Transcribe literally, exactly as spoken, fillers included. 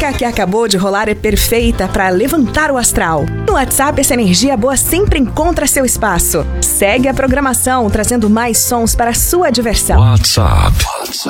música que acabou de rolar é perfeita para levantar o astral. No WhatsApp, essa energia boa sempre encontra seu espaço. Segue a programação, trazendo mais sons para a sua diversão. WhatsApp.